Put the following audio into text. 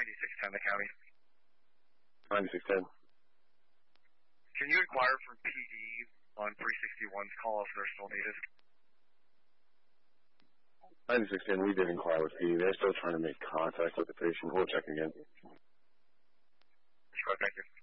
9610, the county. 9610. Can you inquire from PD on 361's call if they're still needed? 9610, we did inquire with PD. They're still trying to make contact with the patient. We'll check again. Thank you.